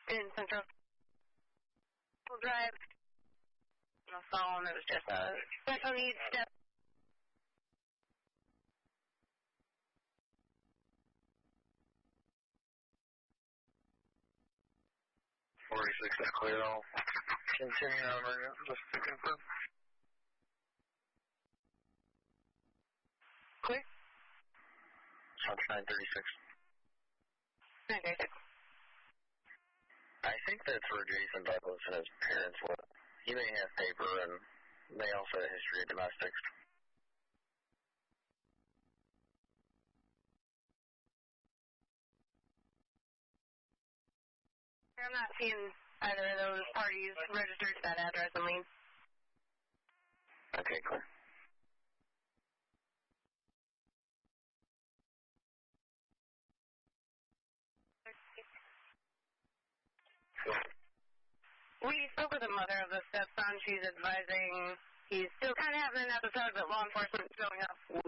in Central Drive. On the phone, it was just a special needs step. 46, that's clear all. Continue on right now, just to confirm. Clear? Sunshine 36. 936. I think that's where Jason Douglas and his parents live. He may have paper, and they also have a history of domestics. I'm not seeing either of those parties registered to that address, I mean. Okay, clear. We spoke with the mother of the stepson. She's advising he's still kind of having an episode, but law enforcement is showing up.